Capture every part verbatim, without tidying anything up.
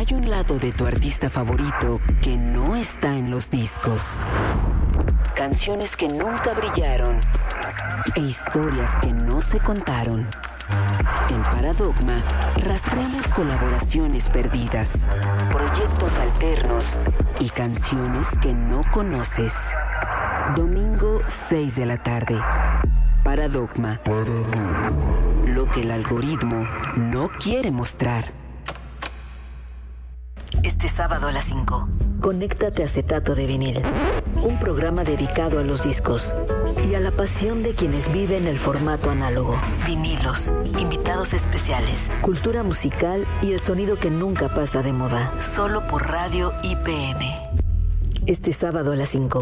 Hay un lado de tu artista favorito que no está en los discos. Canciones que nunca brillaron e historias que no se contaron. En Paradogma rastreamos colaboraciones perdidas, proyectos alternos y canciones que no conoces. Domingo seis de la tarde. Paradogma. Lo que el algoritmo no quiere mostrar. Este sábado a las cinco. Conéctate a Acetato de Vinil, un programa dedicado a los discos y a la pasión de quienes viven el formato análogo. Vinilos, invitados especiales, cultura musical y el sonido que nunca pasa de moda. Solo por Radio I P N. Este sábado a las cinco.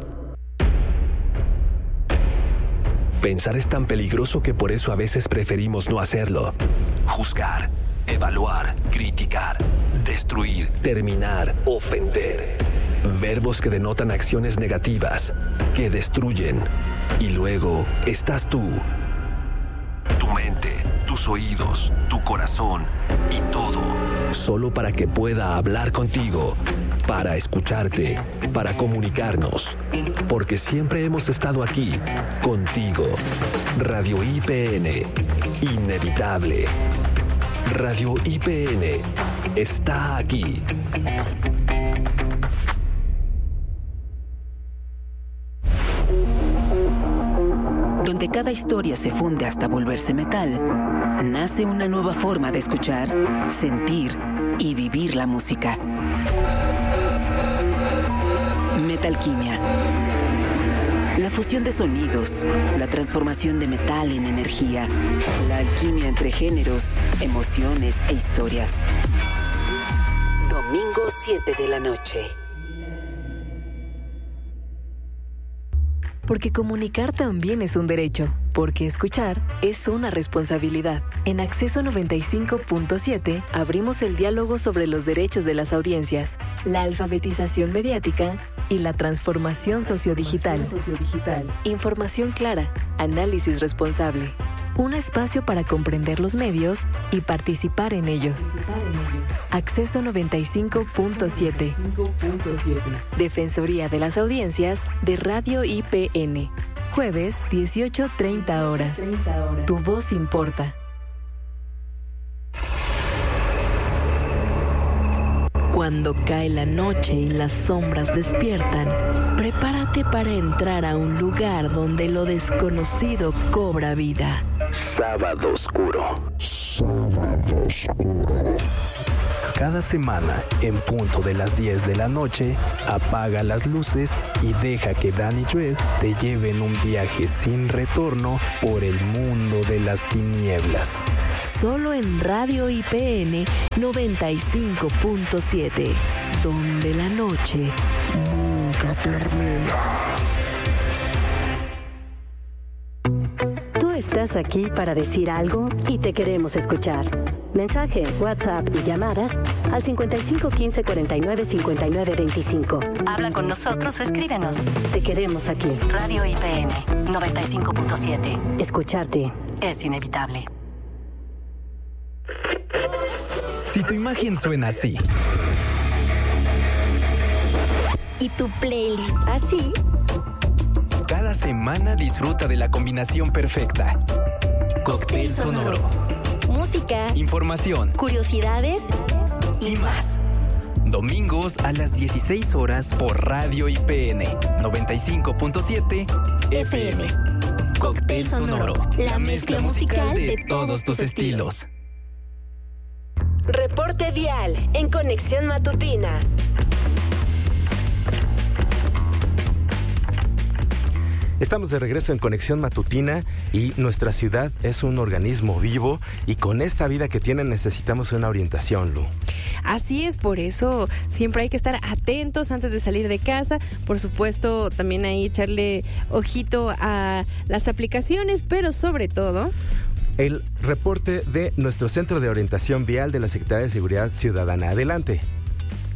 Pensar es tan peligroso que por eso a veces preferimos no hacerlo. Juzgar, evaluar, criticar, destruir, terminar, ofender. Verbos que denotan acciones negativas, que destruyen. Y luego estás tú. Tu mente, tus oídos, tu corazón y todo. Solo para que pueda hablar contigo, para escucharte, para comunicarnos. Porque siempre hemos estado aquí, contigo. Radio I P N, inevitable. Radio I P N está aquí. Donde cada historia se funde hasta volverse metal, nace una nueva forma de escuchar, sentir y vivir la música. Metalquimia. La fusión de sonidos, la transformación de metal en energía, la alquimia entre géneros, emociones e historias. Domingo siete de la noche. Porque comunicar también es un derecho, porque escuchar es una responsabilidad. En Acceso noventa y cinco punto siete abrimos el diálogo sobre los derechos de las audiencias, la alfabetización mediática y la transformación sociodigital. sociodigital. Información clara, análisis responsable. Un espacio para comprender los medios y participar en ellos. Acceso noventa y cinco punto siete. Defensoría de las Audiencias de Radio I P N. Jueves, dieciocho treinta horas. Tu voz importa. Cuando cae la noche y las sombras despiertan, prepárate para entrar a un lugar donde lo desconocido cobra vida. Sábado Oscuro. Sábado Oscuro. Cada semana, en punto de las diez de la noche, apaga las luces y deja que Dan y Dread te lleven un viaje sin retorno por el mundo de las tinieblas. Solo en Radio I P N noventa y cinco punto siete, donde la noche nunca termina. Tú estás aquí para decir algo y te queremos escuchar. Mensaje, WhatsApp y llamadas al cincuenta y cinco quince cuarenta y nueve cincuenta y nueve veinticinco. Habla con nosotros o escríbenos. Te queremos aquí. Radio I P N noventa y cinco punto siete. Escucharte es inevitable. Si tu imagen suena así y tu playlist así, cada semana disfruta de la combinación perfecta. Cóctel sonoro. Música, información, curiosidades y más. Domingos a las dieciséis horas por Radio I P N noventa y cinco punto siete F M. Cóctel sonoro, la mezcla musical de todos tus estilos. Reporte vial en Conexión Matutina. Estamos de regreso en Conexión Matutina y nuestra ciudad es un organismo vivo y con esta vida que tiene necesitamos una orientación, Lu. Así es, por eso siempre hay que estar atentos antes de salir de casa. Por supuesto, también hay echarle ojito a las aplicaciones, pero sobre todo el reporte de nuestro Centro de Orientación Vial de la Secretaría de Seguridad Ciudadana. Adelante.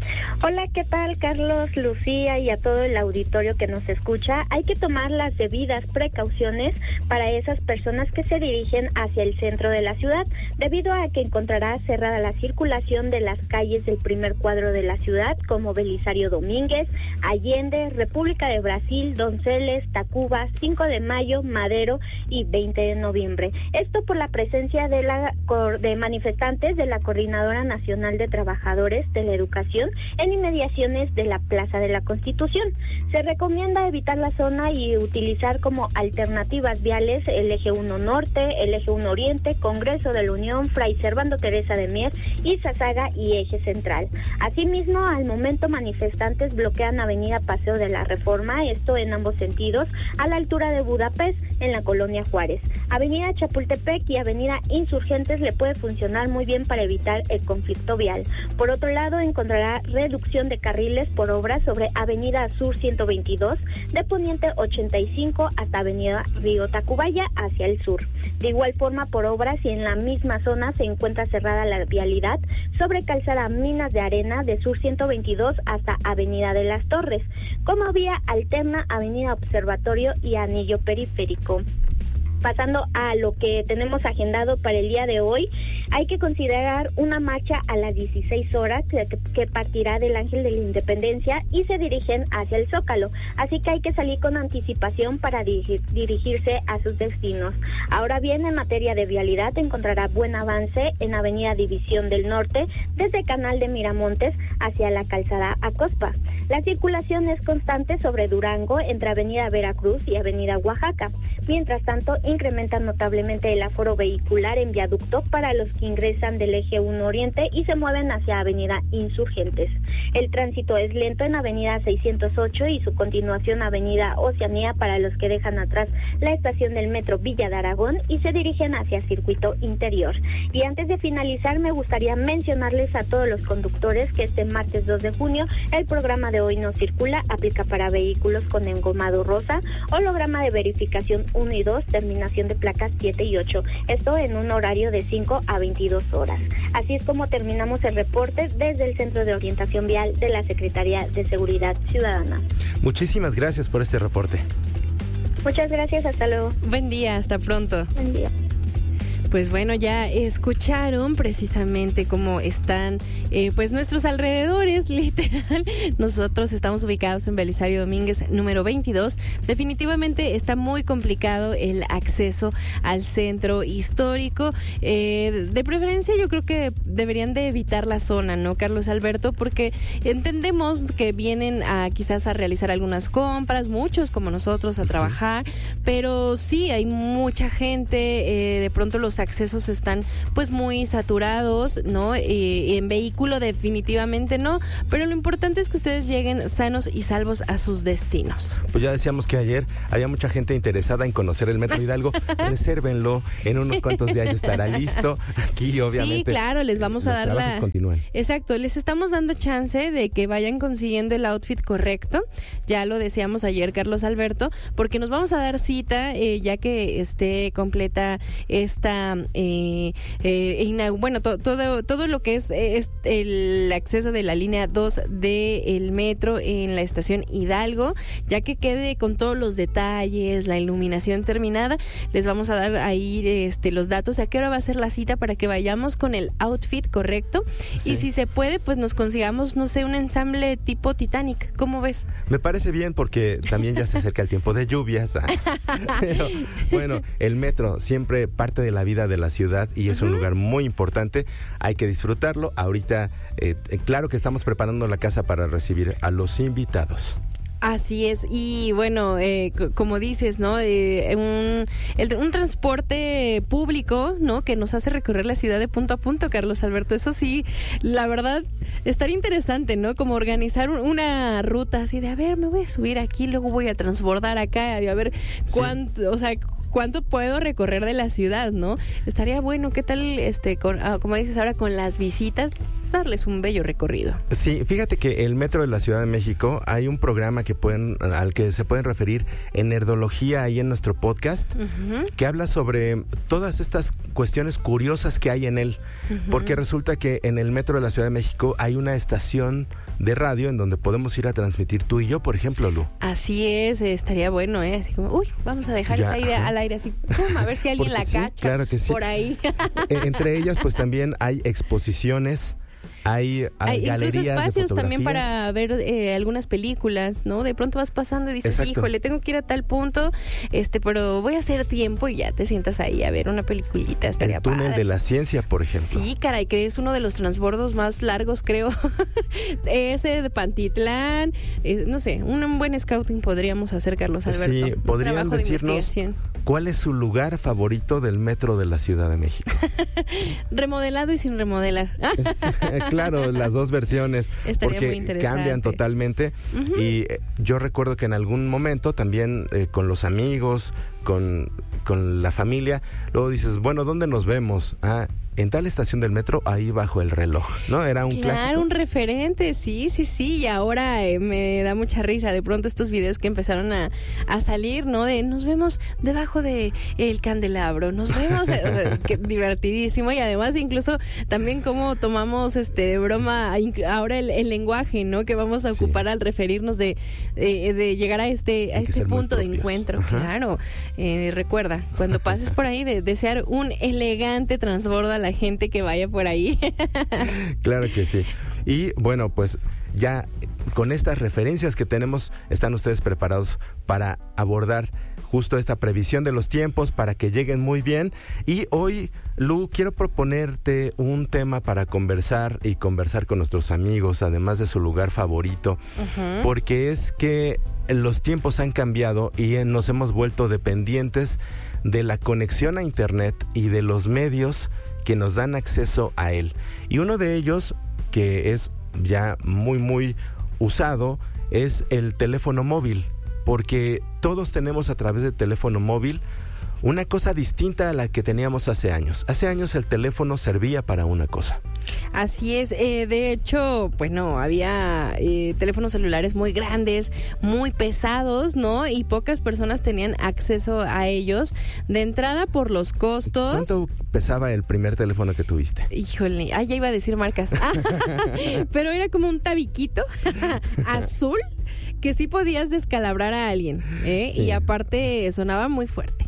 Hola, ¿qué tal, Carlos, Lucía y a todo el auditorio que nos escucha? Hay que tomar las debidas precauciones para esas personas que se dirigen hacia el centro de la ciudad, debido a que encontrará cerrada la circulación de las calles del primer cuadro de la ciudad, como Belisario Domínguez, Allende, República de Brasil, Donceles, Tacuba, cinco de mayo, Madero y veinte de noviembre. Esto por la presencia de, la, de manifestantes de la Coordinadora Nacional de Trabajadores de la Educación en inmediaciones de la Plaza de la Constitución. Se recomienda evitar la zona y utilizar como alternativas viales el eje uno Norte, el eje uno Oriente, Congreso de la Unión, Fray Servando Teresa de Mier, Izazaga y eje central. Asimismo, al momento manifestantes bloquean Avenida Paseo de la Reforma, esto en ambos sentidos, a la altura de Budapest, en la colonia Juárez. Avenida Chapultepec y Avenida Insurgentes le puede funcionar muy bien para evitar el conflicto vial. Por otro lado, encontrará reducción de carriles por obras sobre Avenida Sur ciento veintidós, de Poniente ochenta y cinco hasta Avenida Río Tacubaya hacia el sur. De igual forma, por obras y en la misma zona se encuentra cerrada la vialidad sobre Calzada Minas de Arena de Sur ciento veintidós hasta Avenida de las Torres, como vía alterna Avenida Observatorio y Anillo Periférico. Pasando a lo que tenemos agendado para el día de hoy, hay que considerar una marcha a las dieciséis horas que, que partirá del Ángel de la Independencia y se dirigen hacia el Zócalo, así que hay que salir con anticipación para dirigir, dirigirse a sus destinos. Ahora bien, en materia de vialidad encontrará buen avance en Avenida División del Norte, desde Canal de Miramontes hacia la Calzada Acospa. La circulación es constante sobre Durango entre Avenida Veracruz y Avenida Oaxaca. Mientras tanto, incrementa notablemente el aforo vehicular en viaducto para los que ingresan del eje uno Oriente y se mueven hacia Avenida Insurgentes. El tránsito es lento en Avenida seiscientos ocho y su continuación Avenida Oceanía para los que dejan atrás la estación del metro Villa de Aragón y se dirigen hacia Circuito Interior. Y antes de finalizar, me gustaría mencionarles a todos los conductores que este martes dos de junio el programa de Hoy No Circula aplica para vehículos con engomado rosa, holograma de verificación uno y dos, terminación de placas siete y ocho, esto en un horario de cinco a veintidós horas. Así es como terminamos el reporte desde el Centro de Orientación Vial de la Secretaría de Seguridad Ciudadana. Muchísimas gracias por este reporte. Muchas gracias, hasta luego. Buen día, hasta pronto. Buen día. Pues bueno, ya escucharon precisamente cómo están eh, pues nuestros alrededores, literal. Nosotros estamos ubicados en Belisario Domínguez, número veintidós. Definitivamente está muy complicado el acceso al centro histórico. Eh, de preferencia yo creo que deberían de evitar la zona, ¿no, Carlos Alberto? Porque entendemos que vienen a quizás a realizar algunas compras, muchos como nosotros a trabajar, pero sí hay mucha gente, eh, de pronto los accesos están pues muy saturados, ¿no? Eh, en vehículo definitivamente no, pero lo importante es que ustedes lleguen sanos y salvos a sus destinos. Pues ya decíamos que ayer había mucha gente interesada en conocer el Metro Hidalgo. Resérvenlo, en unos cuantos días ya estará listo. Aquí obviamente. Sí, claro, les vamos a dar los trabajos la... continúan. Exacto, les estamos dando chance de que vayan consiguiendo el outfit correcto. Ya lo decíamos ayer, Carlos Alberto, porque nos vamos a dar cita eh, ya que esté completa esta Eh, eh, inaug- bueno, to- todo todo lo que es, es el acceso de la línea dos del metro en la estación Hidalgo, ya que quede con todos los detalles, la iluminación terminada, les vamos a dar ahí este los datos, a qué hora va a ser la cita para que vayamos con el outfit correcto. Sí. Y si se puede, pues nos consigamos, no sé, un ensamble tipo Titanic. ¿Cómo ves? Me parece bien porque también ya se acerca el tiempo de lluvias. Pero, bueno, el metro siempre parte de la vida de la ciudad y es uh-huh. un lugar muy importante, hay que disfrutarlo. Ahorita, eh, claro que estamos preparando la casa para recibir a los invitados. Así es, y bueno, eh, c- como dices, ¿no? Eh, un, el, un transporte público, ¿no? Que nos hace recorrer la ciudad de punto a punto, Carlos Alberto. Eso sí, la verdad, estaría interesante, ¿no? Como organizar un, una ruta así de, a ver, me voy a subir aquí, luego voy a transbordar acá, y a ver cuánto, sí. o sea... ¿Cuánto puedo recorrer de la ciudad, no? Estaría bueno, ¿qué tal, este, con, ah, como dices ahora, con las visitas? darles un bello recorrido. Sí, fíjate que el Metro de la Ciudad de México, hay un programa que pueden, al que se pueden referir en Nerdología ahí en nuestro podcast, uh-huh. que habla sobre todas estas cuestiones curiosas que hay en él, uh-huh. porque resulta que en el Metro de la Ciudad de México hay una estación de radio en donde podemos ir a transmitir tú y yo, por ejemplo, Lu. Así es, estaría bueno, ¿eh? Así como, uy, vamos a dejar ya, esa idea al aire así, pum, a ver si alguien la sí, cacha claro que sí. por ahí. Entre ellas, pues también hay exposiciones, hay, hay, hay galerías, incluso espacios de también para ver eh, algunas películas, ¿no? De pronto vas pasando y dices, exacto. híjole, tengo que ir a tal punto, este, pero voy a hacer tiempo y ya te sientas ahí a ver una peliculita. El túnel padre. de la ciencia, por ejemplo. Sí, caray, que es uno de los transbordos más largos, creo. Ese de Pantitlán, eh, no sé, un buen scouting podríamos hacer, Carlos Alberto. Sí, podrían decirnos de cuál es su lugar favorito del Metro de la Ciudad de México. Remodelado y sin remodelar. Claro, las dos versiones, estaría porque cambian totalmente. Uh-huh. Y eh, yo recuerdo que en algún momento también eh, con los amigos, con, con la familia, luego dices, bueno, ¿dónde nos vemos? Ah, en tal estación del metro, ahí bajo el reloj, ¿no? Era un claro, clásico. Claro, un referente, sí, sí, sí, y ahora eh, me da mucha risa de pronto estos videos que empezaron a, a salir, ¿no? De nos vemos debajo de el candelabro, nos vemos, o sea, que divertidísimo, y además incluso también cómo tomamos este de broma ahora el, el lenguaje, ¿no? Que vamos a ocupar sí. al referirnos de, de, de llegar a este, a este punto de encuentro, ajá. claro. Eh, recuerda, cuando pases por ahí, de desear un elegante transbordo a la gente que vaya por ahí. Claro que sí. Y bueno, pues ya con estas referencias que tenemos, están ustedes preparados para abordar justo esta previsión de los tiempos para que lleguen muy bien. Y hoy, Lu, quiero proponerte un tema para conversar y conversar con nuestros amigos, además de su lugar favorito, uh-huh. porque es que los tiempos han cambiado y nos hemos vuelto dependientes de la conexión a Internet y de los medios que nos dan acceso a él. Y uno de ellos, que es ya muy, muy usado, es el teléfono móvil, porque todos tenemos a través del teléfono móvil una cosa distinta a la que teníamos hace años. Hace años el teléfono servía para una cosa. Así es, eh, de hecho, bueno, había eh, teléfonos celulares muy grandes, muy pesados, ¿no? Y pocas personas tenían acceso a ellos. De entrada por los costos. ¿Cuánto pesaba el primer teléfono que tuviste? Híjole, ah, ya iba a decir marcas. Pero era como un tabiquito azul que sí podías descalabrar a alguien, ¿eh? Sí. Y aparte sonaba muy fuerte.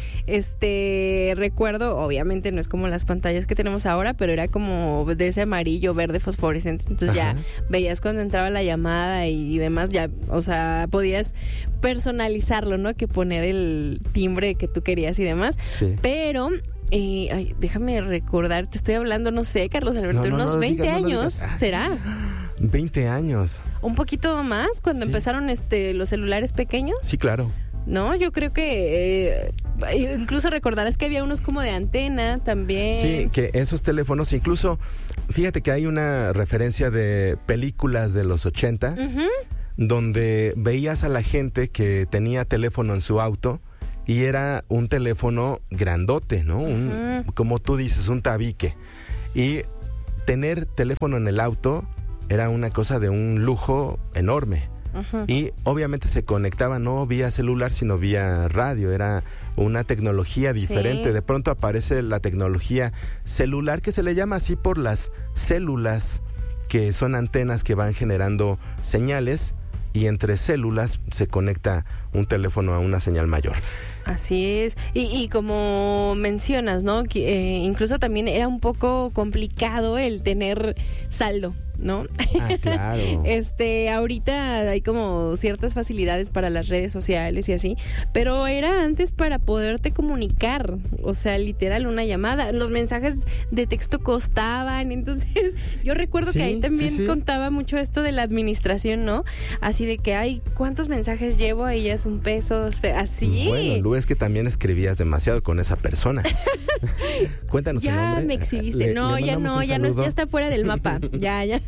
Este, recuerdo, obviamente no es como las pantallas que tenemos ahora, pero era como de ese amarillo, verde, fosforescente. Entonces ajá. ya veías cuando entraba la llamada y, y demás, ya, o sea, podías personalizarlo, ¿no? Que poner el timbre que tú querías y demás. Sí. Pero... Eh, ay, déjame recordar, te estoy hablando, no sé, Carlos Alberto, no, no, unos no veinte digas, años, no ¿será? veinte años. ¿Un poquito más cuando sí. empezaron este los celulares pequeños? Sí, claro. No, yo creo que eh, incluso recordarás que había unos como de antena también. Sí, que esos teléfonos, incluso, fíjate que hay una referencia de películas de los ochenta, uh-huh. donde veías a la gente que tenía teléfono en su auto y era un teléfono grandote, ¿no? Un, uh-huh. como tú dices, un tabique. Y tener teléfono en el auto era una cosa de un lujo enorme. Uh-huh. Y obviamente se conectaba no vía celular, sino vía radio. Era una tecnología diferente. Sí. De pronto aparece la tecnología celular, que se le llama así por las células, que son antenas que van generando señales, y entre células se conecta un teléfono a una señal mayor. Así es, y, y como mencionas, ¿no? Que, eh, incluso también era un poco complicado el tener saldo, ¿no? Ah, claro. Este, ahorita hay como ciertas facilidades para las redes sociales y así, pero era antes para poderte comunicar, o sea, literal, una llamada. Los mensajes de texto costaban, entonces yo recuerdo sí, que ahí también sí, sí. contaba mucho esto de la administración, ¿no? Así de que, ay, ¿cuántos mensajes llevo? Ahí ya es un peso, así. Bueno, Lu, es que también escribías demasiado con esa persona. Cuéntanos ya su nombre. Ya me exhibiste. Le, no, le ya no, ya no, ya está fuera del mapa. Ya, ya.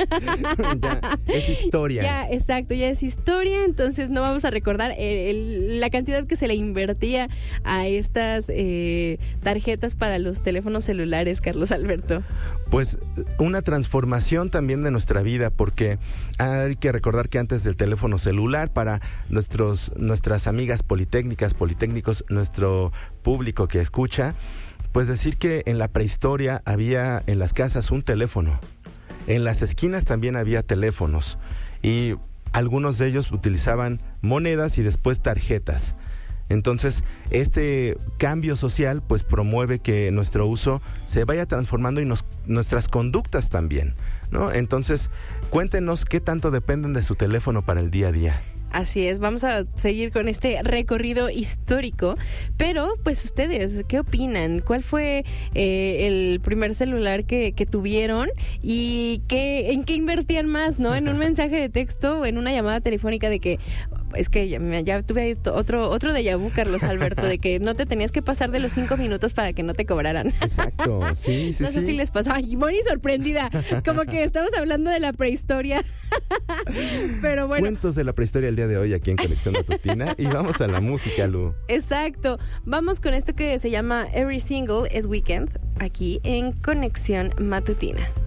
Ya es historia. Ya, exacto, ya es historia, entonces no vamos a recordar el, el, la cantidad que se le invertía a estas eh, tarjetas para los teléfonos celulares, Carlos Alberto. Pues una transformación también de nuestra vida, porque hay que recordar que antes del teléfono celular, para nuestros nuestras amigas politécnicas, politécnicos, nuestro público que escucha, pues decir que en la prehistoria había en las casas un teléfono. En las esquinas también había teléfonos y algunos de ellos utilizaban monedas y después tarjetas. Entonces, este cambio social pues promueve que nuestro uso se vaya transformando y nos, nuestras conductas también, ¿no? Entonces, cuéntenos qué tanto dependen de su teléfono para el día a día. Así es, vamos a seguir con este recorrido histórico, pero pues ustedes, ¿qué opinan? ¿Cuál fue eh, el primer celular que, que tuvieron y qué, en qué invertían más, ¿no? ¿En un mensaje de texto o en una llamada telefónica de que, es que ya, ya tuve otro otro déjà vu, Carlos Alberto, de que no te tenías que pasar de los cinco minutos para que no te cobraran? Exacto, sí, sí, no sé sí. si les pasó. Ay, Moni sorprendida, como que estamos hablando de la prehistoria. Pero bueno. Cuentos de la prehistoria el día de hoy aquí en Conexión Matutina y vamos a la música, Lu. Exacto, vamos con esto que se llama Every Single is Weekend, aquí en Conexión Matutina.